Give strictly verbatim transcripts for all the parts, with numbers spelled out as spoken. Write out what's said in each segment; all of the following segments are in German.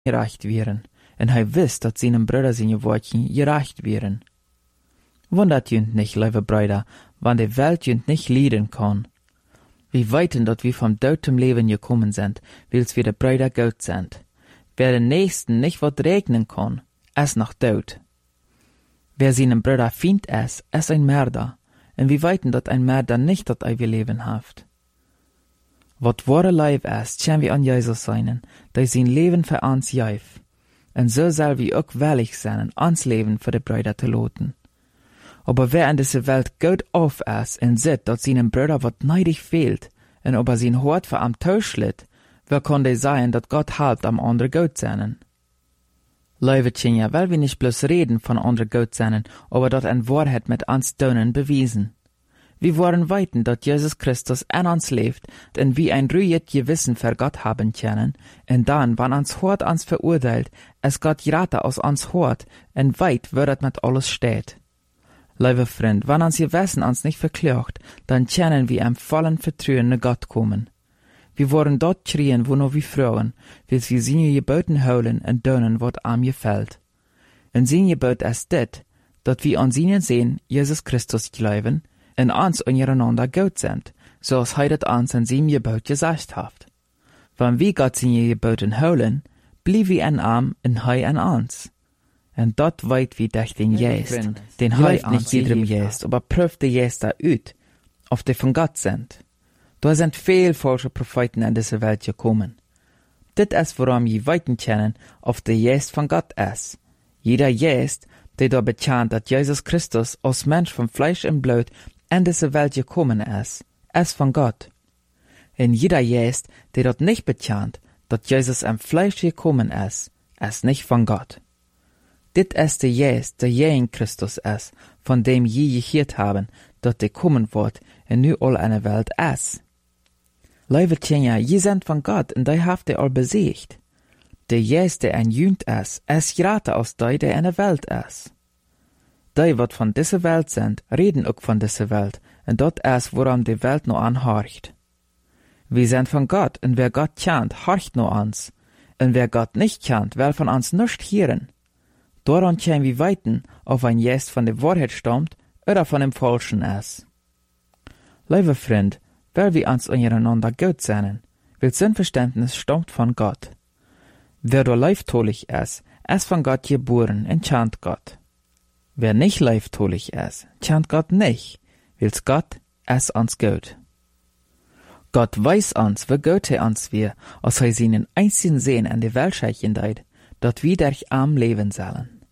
gerecht wären, en hij wist dat zijn broeder zijn woordje gerecht wären. Wundert junt nicht, lieve Brüder, wann die Welt junt nicht leiden kann. Wir weten dat wir vom Tod zum Leben gekommen sind, wils wir de Brüder Gott sind. Wer den Nächsten nicht wat regnen kann, ist noch tot. Wer seinen Bruder Feind ist, ist ein Mörder, und wir weten dat ein Mörder nicht dat ewige Leben haft. Wat wahre Leib ist, können wir an Jesus sein, der sein Leben für uns gif. Und so soll wir auch willig sein, uns Leben für die Brüder zu loten. Aber wer in dieser Welt Gott auf ist und sieht, dass seinem Bruder wat neidig fehlt, und ob er sein Hort für am Tausch litt, wer kann der sein, dass Gott halbt am andere Gott sein? Liebe Kinder, weil wir nicht bloß reden von andere Gott sein, aber dat in Wahrheit mit uns Tönen bewiesen. Wir wollen weiten, dass Jesus Christus in uns lebt, und wir ein ruhiges Gewissen für Gott haben können, und dann, wenn uns Hort uns verurteilt, es Gott gerade aus uns Hort, und weit wird mit alles steht. Liebe Freund, wenn uns Gewissen uns nicht verklagt, dann können wir im vollen Vertrauen nach Gott kommen. Wir wollen dort schreien, wo nur wir Frauen, weil wir seine Geboten holen und tun, was ihm gefällt. Und sein Gebot ist dit, dass wir an seinen Sehen Jesus Christus glauben, und uns untereinander Gott sind, so als er das uns in seinem Gebot gesagt hat. Wenn wir Gott seine Geboten holen, bleiben wir in ihm und er in uns. Und dort weit wie durch den Geist, den heilt nicht jedem Geist, aber prüft der Geist aus, ob die von Gott sind. Da sind viel falsche Propheten in diese Welt gekommen. Dit ist, worum wir weiten können, ob der Geist von Gott ist. Jeder Geist, der da bekannt, dass Jesus Christus als Mensch von Fleisch und Blut in diese Welt gekommen ist, ist von Gott. Und jeder Geist, der dort nicht bekannt, dass Jesus im Fleisch gekommen ist, ist nicht von Gott. Dit ist der Geist, der je in Christus ist, von dem je gehört haben, dass der kommen wird und nu all eine Welt ist. Liebe Kinder, je sind von Gott und die habt ihr all besiegt. Der Geist, der ein Jünd ist, ist gerade aus die, der in der Welt ist. Die, wat von dieser Welt sind, reden auch von dieser Welt, und dort ist, woran die Welt nur anhorcht. Wir sind von Gott, und wer Gott kennt, horcht nur uns, und wer Gott nicht kennt, will von uns nicht hören. Daran können wir weiten, ob ein Geist von der Wahrheit stammt oder von dem Falschen ist. Liebe Freund, weil wir uns untereinander Gott sein, weil Sinnverständnis stammt von Gott. Wer da leibtolich ist, ist von Gott geboren und kennt Gott. Wer nicht leibtolich ist, kennt Gott nicht, weil Gott ist uns Gott. Gott weiß uns, wie Gott er uns wir, als er seinen einzigen Sehen in die Welt scheichen deit, dat wir durch am leben sollen.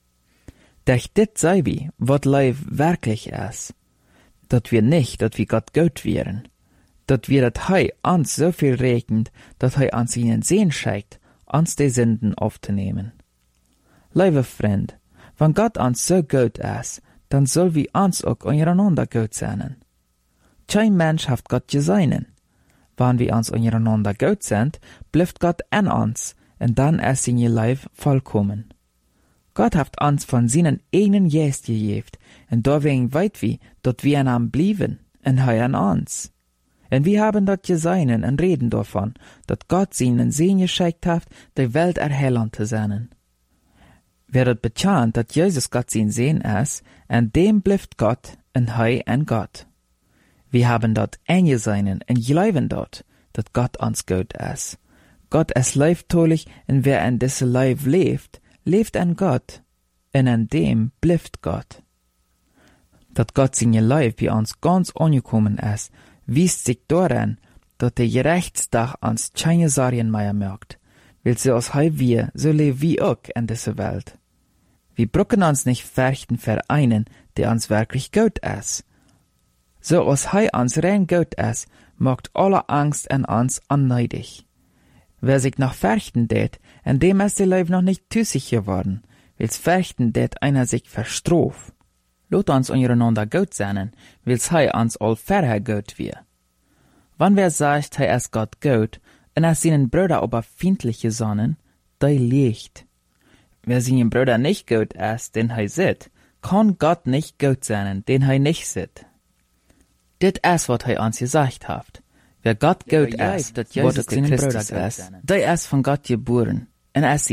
Durch dit sei wie, wat Leib wirklich ist, dat wir nicht, dat wir Gott Gott wären, dat wir dat Hei uns so viel regnet, dat Hei uns ihnen Sehen scheikt, uns die Sünden aufzunehmen. Liebe Freund, wenn Gott uns so gut ist, dann soll wir uns auch untereinander gut sein. Kein Mensch hat Gott gesehen. Wenn wir uns untereinander gut sind, bleibt Gott in uns, und dann ist sein Leib vollkommen. Gott hat uns von seinen eigenen Geist gegeben, und deswegen weit wir, dass wir in ihm bleiben, und er in uns. Und wir haben dort gesehen und reden davon, dass Gott seinen Sehen geschickt hat, die Welt erhellen zu sein. Wer dort bekannt, dass Jesus Gott sein Sehen ist, und dem bleibt Gott, und er in Gott. Wir haben dort eingesehen und glauben dort, dass Gott uns gut ist. Gott ist leibtolich, und wer in diesem Leib lebt, lebt in Gott, und in dem bleibt Gott. Dass Gott sein Leib bei uns ganz angekommen ist, wiest sich daran, dass der Gerichtstag uns keine Sorgen mehr macht, weil so als halb wir, so leben wir auch in dieser Welt. Wir brauchen uns nicht fürchten für einen, der uns wirklich gut ist. So als er uns rein gut ist, macht alle Angst in uns unneidig. Wer sich noch fürchten tät, in dem ist der Leib noch nicht tüssig geworden, weil's fürchten tät einer sich verstrof. Lot uns untereinander gut sein, weil's er uns all vorher gut wir. Wann wer sagt, er ist Gott gut, und er seinen Bruder aber feindliche Sonnen, der liegt. Wer seinen Bruder nicht gut ist, den er sieht, kann Gott nicht gut sein, den er nicht sieht. Dit ist, was er uns gesagt hat. Wer Gott gut ist, dat Jesus seinen Bruder ist, der ist von Gott geboren. En as